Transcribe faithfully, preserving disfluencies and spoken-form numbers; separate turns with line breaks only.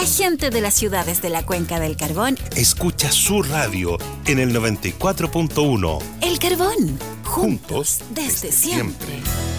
La gente de las ciudades de la Cuenca del Carbón
escucha su radio en el noventa y cuatro punto uno.
El Carbón,
Juntos
juntos desde
desde
siempre.
siempre.